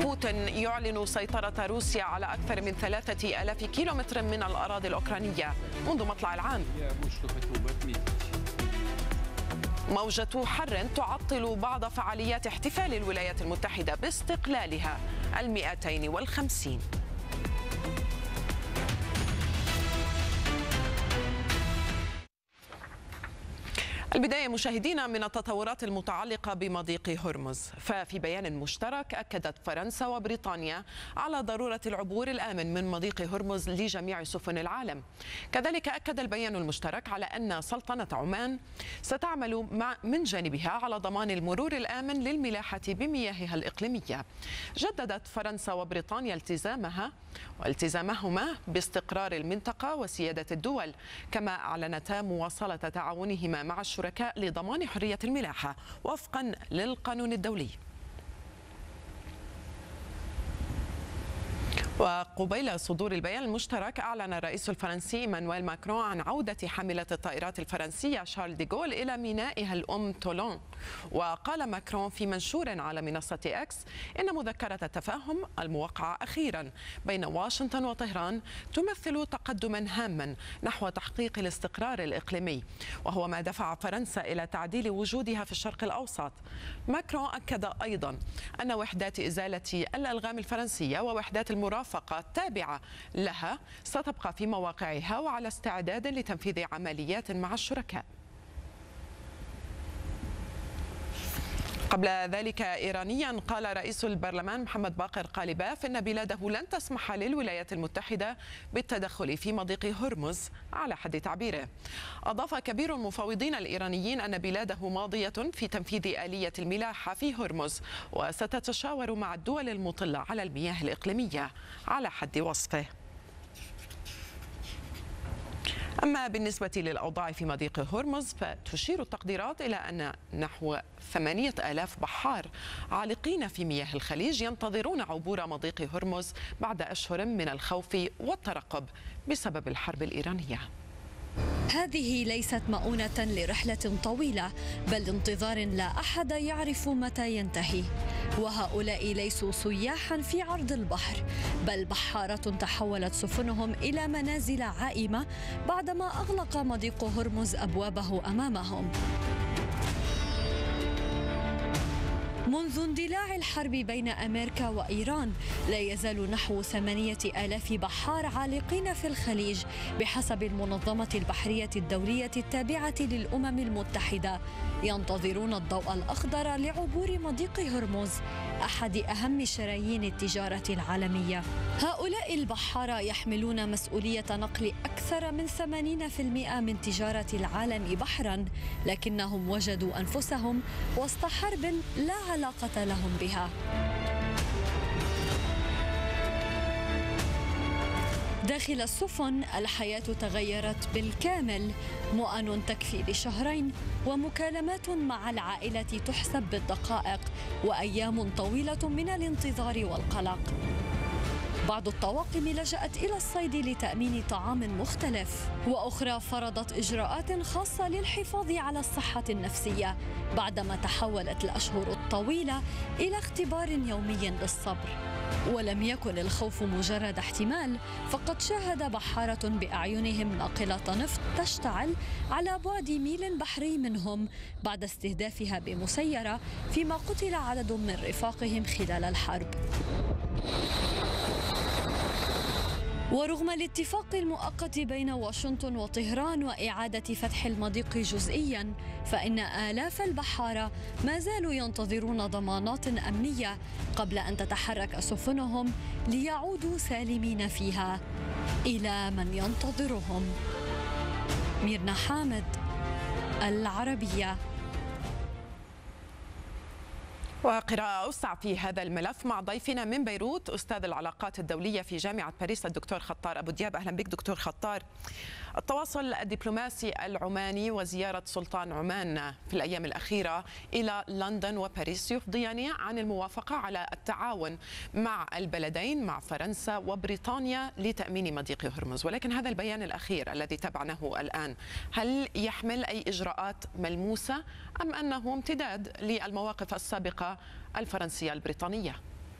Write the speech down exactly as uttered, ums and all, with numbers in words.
بوتين يعلن سيطرة روسيا على أكثر من ثلاثة آلاف كيلومتر من الأراضي الأوكرانية منذ مطلع العام. موجة حر تعطل بعض فعاليات احتفال الولايات المتحدة باستقلالها المئتين والخمسين. البداية مشاهدينا من التطورات المتعلقة بمضيق هرمز، ففي بيان مشترك أكدت فرنسا وبريطانيا على ضرورة العبور الآمن من مضيق هرمز لجميع سفن العالم. كذلك أكد البيان المشترك على أن سلطنة عمان ستعمل مع من جانبها على ضمان المرور الآمن للملاحة بمياهها الإقليمية. جددت فرنسا وبريطانيا التزامها والتزامهما باستقرار المنطقة وسيادة الدول، كما أعلنتا مواصلة تعاونهما مع الشركاء لضمان حرية الملاحة وفقا للقانون الدولي. وقبيل صدور البيان المشترك أعلن الرئيس الفرنسي إيمانويل ماكرون عن عودة حاملة الطائرات الفرنسية شارل دي غول إلى مينائها الأم تولون. وقال ماكرون في منشور على منصة إكس إن مذكرة التفاهم الموقعة أخيرا بين واشنطن وطهران تمثل تقدما هاما نحو تحقيق الاستقرار الإقليمي، وهو ما دفع فرنسا إلى تعديل وجودها في الشرق الأوسط. ماكرون أكد أيضا أن وحدات إزالة الألغام الفرنسية ووحدات المرافقة التابعة لها ستبقى في مواقعها وعلى استعداد لتنفيذ عمليات مع الشركاء. قبل ذلك إيرانيا قال رئيس البرلمان محمد باقر قالباف إن بلاده لن تسمح للولايات المتحدة بالتدخل في مضيق هرمز على حد تعبيره. أضاف كبير المفاوضين الإيرانيين أن بلاده ماضية في تنفيذ آلية الملاحة في هرمز وستتشاور مع الدول المطلة على المياه الإقليمية على حد وصفه. أما بالنسبة للأوضاع في مضيق هرمز فتشير التقديرات إلى أن نحو ثمانية آلاف بحار عالقين في مياه الخليج ينتظرون عبور مضيق هرمز بعد أشهر من الخوف والترقب بسبب الحرب الإيرانية. هذه ليست مؤونة لرحلة طويلة، بل انتظار لا أحد يعرف متى ينتهي. وهؤلاء ليسوا سياحا في عرض البحر، بل بحارة تحولت سفنهم إلى منازل عائمة بعدما أغلق مضيق هرمز أبوابه أمامهم. منذ اندلاع الحرب بين أمريكا وإيران لا يزال نحو ثمانية آلاف بحار عالقين في الخليج بحسب المنظمة البحرية الدولية التابعة للأمم المتحدة، ينتظرون الضوء الأخضر لعبور مضيق هرمز أحد أهم شرايين التجارة العالمية. هؤلاء البحار يحملون مسؤولية نقل أكثر من ثمانين بالمئة من تجارة العالم بحرا، لكنهم وجدوا أنفسهم وسط حرب لا علاقة لهم بها. داخل السفن الحياة تغيرت بالكامل، مؤن تكفي لشهرين ومكالمات مع العائلة تحسب بالدقائق وأيام طويلة من الانتظار والقلق. بعض الطواقم لجأت إلى الصيد لتأمين طعام مختلف، وأخرى فرضت إجراءات خاصة للحفاظ على الصحة النفسية بعدما تحولت الأشهر الطويلة إلى اختبار يومي للصبر. ولم يكن الخوف مجرد احتمال، فقد شاهد بحارة بأعينهم ناقلة نفط تشتعل على بعد ميل بحري منهم بعد استهدافها بمسيرة، فيما قتل عدد من رفاقهم خلال الحرب. ورغم الاتفاق المؤقت بين واشنطن وطهران وإعادة فتح المضيق جزئيا، فإن آلاف البحارة ما زالوا ينتظرون ضمانات أمنية قبل أن تتحرك سفنهم ليعودوا سالمين فيها إلى من ينتظرهم. ميرنا حامد، العربية. وقراءة أوسع في هذا الملف مع ضيفنا من بيروت أستاذ العلاقات الدولية في جامعة باريس الدكتور خطار أبو دياب. أهلا بك دكتور خطار. التواصل الدبلوماسي العماني وزيارة سلطان عمان في الأيام الأخيرة إلى لندن وباريس يفضيان عن الموافقة على التعاون مع البلدين مع فرنسا وبريطانيا لتأمين مضيق هرمز، ولكن هذا البيان الأخير الذي تبعناه الآن هل يحمل أي إجراءات ملموسة أم أنه امتداد للمواقف السابقة الفرنسية البريطانية؟